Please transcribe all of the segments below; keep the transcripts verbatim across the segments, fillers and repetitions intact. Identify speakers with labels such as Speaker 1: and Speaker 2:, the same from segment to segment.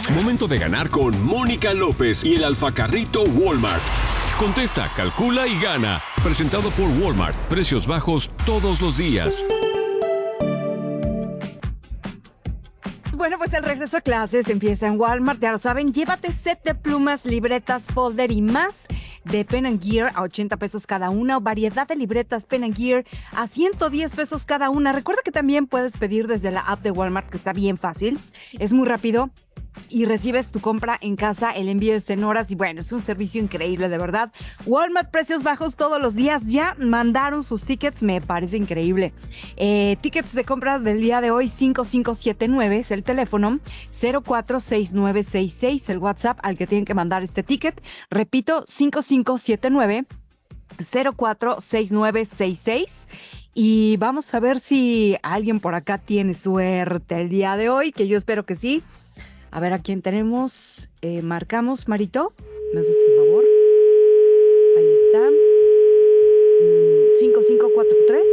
Speaker 1: Momento de ganar con Mónica López y el Alfacarrito Walmart. Contesta, calcula y gana. Presentado por Walmart. Precios bajos todos los días.
Speaker 2: Bueno, pues el regreso a clases empieza en Walmart, ya lo saben. Llévate set de plumas, libretas, folder y más de Pen and Gear a ochenta pesos cada una, o variedad de libretas Pen and Gear a ciento diez pesos cada una. Recuerda que también puedes pedir desde la app de Walmart, que está bien fácil, es muy rápido y recibes tu compra en casa, el envío es en horas y bueno, es un servicio increíble, de verdad. Walmart, precios bajos todos los días. Ya mandaron sus tickets, me parece increíble. Eh, tickets de compra del día de hoy, cinco cinco siete nueve es el teléfono, cero cuatro seis nueve seis seis el WhatsApp al que tienen que mandar este ticket. Repito, cinco cinco siete nueve cero cuatro seis nueve seis seis. Y vamos a ver si alguien por acá tiene suerte el día de hoy, que yo espero que sí. A ver a quién tenemos. Eh, marcamos, Marito. ¿Me haces el favor? Ahí está. cinco cinco cuatro tres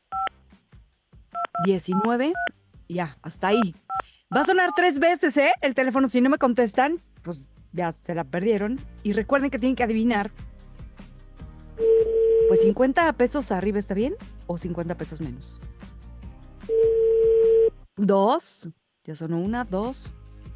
Speaker 2: diecinueve. Ya, hasta ahí. Va a sonar tres veces, ¿eh? El teléfono, si no me contestan, pues ya se la perdieron. Y recuerden que tienen que adivinar. Pues cincuenta pesos arriba, ¿está bien? ¿O cincuenta pesos menos? Dos. Ya sonó una, dos.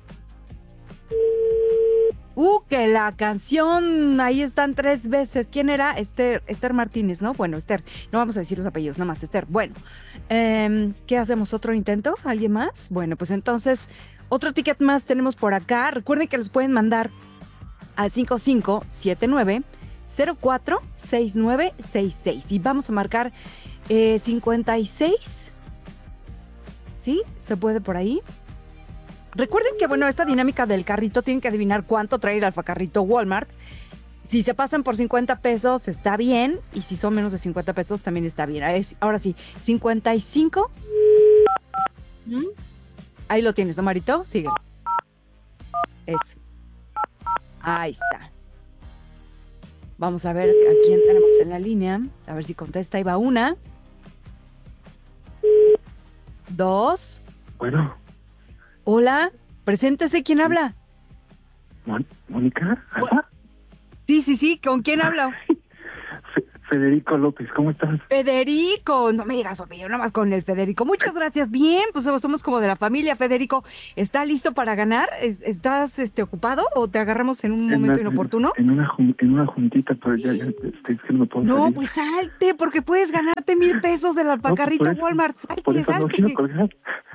Speaker 2: Uh, que la canción, ahí están tres veces. ¿Quién era? Esther, Esther Martínez, ¿no? Bueno, Esther, no vamos a decir los apellidos, nada más Esther. Bueno, eh, ¿qué hacemos? ¿Otro intento? ¿Alguien más? Bueno, pues entonces, otro ticket más tenemos por acá. Recuerden que los pueden mandar al cinco cinco siete nueve cero cuatro seis nueve seis seis. Y vamos a marcar eh, cincuenta y seis. ¿Sí? ¿Se puede por ahí? Recuerden que, bueno, esta dinámica del carrito tienen que adivinar cuánto trae el Alfacarrito Walmart. Si se pasan por cincuenta pesos está bien, y si son menos de cincuenta pesos también está bien. Ahora sí, cincuenta y cinco. ¿Mm? Ahí lo tienes, ¿no, Marito? Sigue. Eso. Ahí está. Vamos a ver a quién tenemos en la línea. A ver si contesta. Ahí va una. Dos.
Speaker 3: Bueno.
Speaker 2: Hola, preséntese, ¿quién habla?
Speaker 3: Mon- ¿Mónica? ¿Alba?
Speaker 2: Sí, sí, sí, ¿con quién hablo?
Speaker 3: Fe- Federico López, ¿cómo estás?
Speaker 2: Federico, no me digas apellido, nada más con el Federico. Muchas gracias, bien, pues somos como de la familia. Federico, ¿está listo para ganar? ¿Es- ¿Estás este, ocupado o te agarramos en un
Speaker 3: En
Speaker 2: momento
Speaker 3: una-
Speaker 2: inoportuno?
Speaker 3: En una, jun- en una juntita, pero ya, ya este, es que no me puedo
Speaker 2: No,
Speaker 3: salir.
Speaker 2: pues salte, porque puedes ganarte mil pesos del Alfacarrito
Speaker 3: No, pues por eso-
Speaker 2: Walmart. Salte,
Speaker 3: Por eso no
Speaker 2: salte.
Speaker 3: quiero colgar.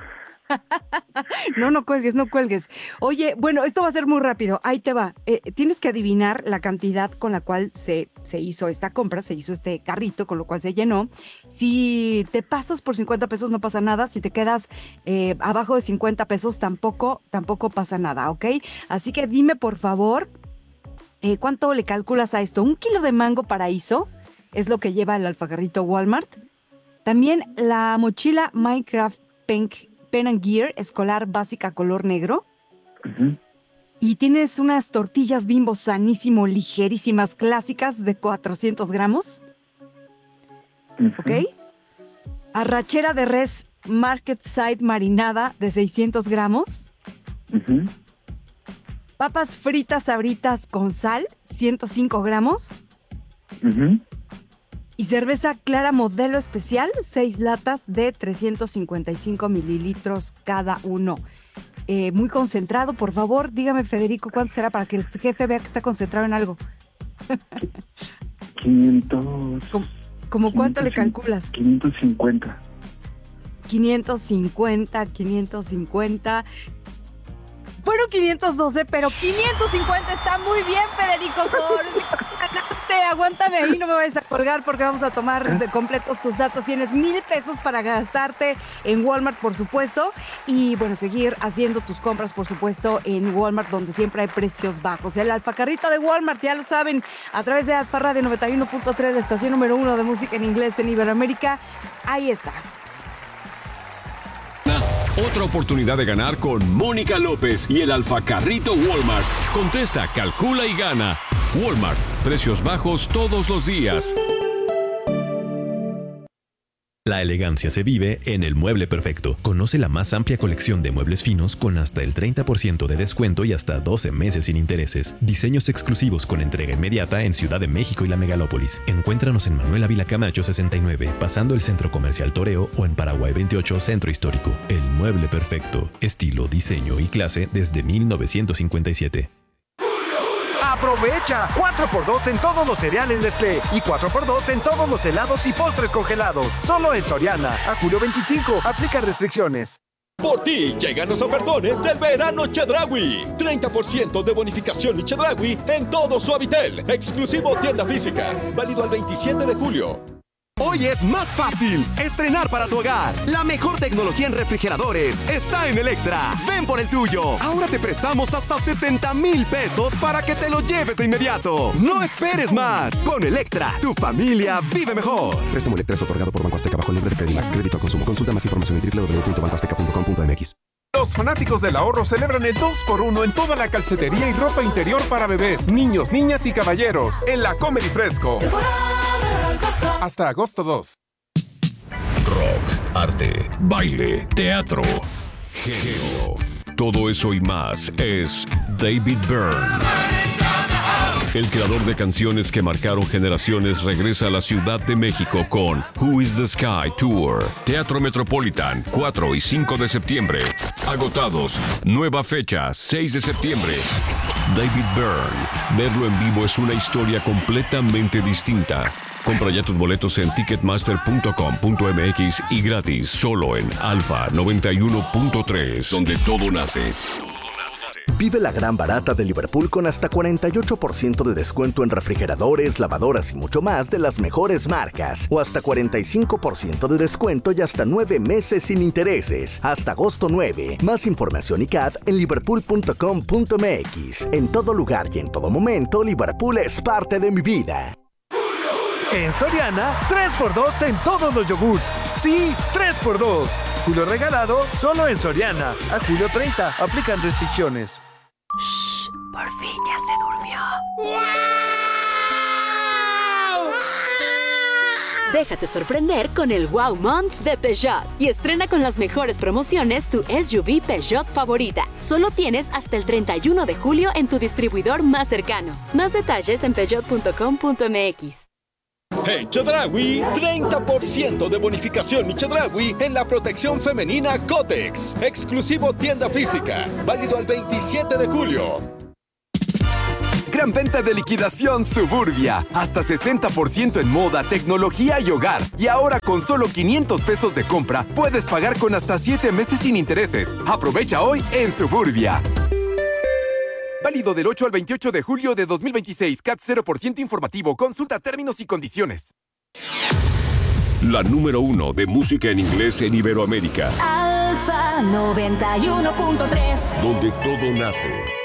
Speaker 2: No, no cuelgues, no cuelgues. Oye, bueno, esto va a ser muy rápido. Ahí te va. Eh, tienes que adivinar la cantidad con la cual se, se hizo esta compra, se hizo este carrito, con lo cual se llenó. Si te pasas por cincuenta pesos, no pasa nada. Si te quedas eh, abajo de cincuenta pesos, tampoco, tampoco pasa nada, ¿ok? Así que dime, por favor, eh, ¿cuánto le calculas a esto? ¿Un kilo de mango paraíso es lo que lleva el Alfacarrito Walmart? También la mochila Minecraft Pink Pen and Gear escolar básica color negro.
Speaker 3: Uh-huh.
Speaker 2: Y tienes unas tortillas Bimbo sanísimo, ligerísimas, clásicas de cuatrocientos gramos.
Speaker 3: Uh-huh.
Speaker 2: ¿Ok? Arrachera de res Market Side marinada de seiscientos gramos.
Speaker 3: Uh-huh.
Speaker 2: Papas fritas sabritas con sal, ciento cinco gramos.
Speaker 3: Uh-huh.
Speaker 2: Y cerveza clara modelo especial, seis latas de trescientos cincuenta y cinco mililitros cada uno. Eh, muy concentrado, por favor, dígame, Federico, ¿cuánto será para que el jefe vea que está concentrado en algo?
Speaker 3: quinientos.
Speaker 2: ¿Cómo, cómo cuánto le calculas?
Speaker 3: quinientos cincuenta.
Speaker 2: quinientos cincuenta, quinientos cincuenta. Fueron quinientos doce, pero quinientos cincuenta está muy bien, Federico. Por ganarte, aguántame ahí, no me vayas a colgar porque vamos a tomar de completos tus datos. Tienes mil pesos para gastarte en Walmart, por supuesto. Y bueno, seguir haciendo tus compras, por supuesto, en Walmart, donde siempre hay precios bajos. El Alfacarrito de Walmart, ya lo saben, a través de Alfa Radio noventa y uno punto tres, la estación número uno de música en inglés en Iberoamérica. Ahí está.
Speaker 1: Otra oportunidad de ganar con Mónica López y el Alfacarrito Walmart. Contesta, calcula y gana. Walmart, precios bajos todos los días.
Speaker 4: La elegancia se vive en El Mueble Perfecto. Conoce la más amplia colección de muebles finos con hasta el treinta por ciento de descuento y hasta doce meses sin intereses. Diseños exclusivos con entrega inmediata en Ciudad de México y la Megalópolis. Encuéntranos en Manuel Ávila Camacho sesenta y nueve, pasando el Centro Comercial Toreo, o en Paraguay veintiocho, Centro Histórico. El Mueble Perfecto. Estilo, diseño y clase desde mil novecientos cincuenta y siete.
Speaker 5: ¡Aprovecha! cuatro por dos en todos los cereales Nestlé y cuatro por dos en todos los helados y postres congelados. Solo en Soriana. A julio veinticinco. Aplica restricciones.
Speaker 6: Por ti llegan los ofertones del verano Chedraui. treinta por ciento de bonificación y Chedraui en todo Suavitel. Exclusivo tienda física. Válido al veintisiete de julio.
Speaker 7: Hoy es más fácil estrenar para tu hogar. La mejor tecnología en refrigeradores está en Electra. Ven por el tuyo. Ahora te prestamos hasta setenta mil pesos para que te lo lleves de inmediato. No esperes más. Con Electra, tu familia vive mejor.
Speaker 8: Préstamo Electra es otorgado por Banco Azteca bajo el nombre de Credimax. Crédito al consumo. Consulta más información en doble u doble u doble u punto banco azteca punto com punto m x.
Speaker 9: Los fanáticos del ahorro celebran el dos por uno en toda la calcetería y ropa interior para bebés, niños, niñas y caballeros en la Comedy Fresco. Hasta agosto dos.
Speaker 1: Rock, arte, baile, teatro, género. Todo eso y más es David Byrne. El creador de canciones que marcaron generaciones regresa a la Ciudad de México con Who is the Sky Tour. Teatro Metropolitan, cuatro y cinco de septiembre. Agotados. Nueva fecha, seis de septiembre. David Byrne. Verlo en vivo es una historia completamente distinta. Compra ya tus boletos en ticketmaster punto com punto m x y gratis solo en Alfa noventa y uno punto tres, donde todo nace.
Speaker 10: Vive la gran barata de Liverpool con hasta cuarenta y ocho por ciento de descuento en refrigeradores, lavadoras y mucho más de las mejores marcas. O hasta cuarenta y cinco por ciento de descuento y hasta nueve meses sin intereses. Hasta agosto nueve. Más información y C A D en liverpool punto com punto m x. En todo lugar y en todo momento, Liverpool es parte de mi vida.
Speaker 5: En Soriana, tres por dos en todos los yogurts. Sí, tres por dos. Julio regalado solo en Soriana. A julio treinta. Aplican restricciones.
Speaker 11: Shh, por fin ya se durmió. ¡Wow! Déjate sorprender con el Wow Month de Peugeot y estrena con las mejores promociones tu S U V Peugeot favorita. Solo tienes hasta el treinta y uno de julio en tu distribuidor más cercano. Más detalles en peugeot punto com punto m x.
Speaker 6: En Chedraui, treinta por ciento de bonificación y Chedraui en la protección femenina Cotex. Exclusivo tienda física. Válido al veintisiete de julio.
Speaker 7: Gran venta de liquidación Suburbia. Hasta sesenta por ciento en moda, tecnología y hogar. Y ahora con solo quinientos pesos de compra, puedes pagar con hasta siete meses sin intereses. Aprovecha hoy en Suburbia. Válido del ocho al veintiocho de julio de dos mil veintiséis. C A T cero por ciento informativo. Consulta términos y condiciones.
Speaker 1: La número uno de música en inglés en Iberoamérica.
Speaker 11: Alfa noventa y uno punto tres.
Speaker 1: Donde todo nace.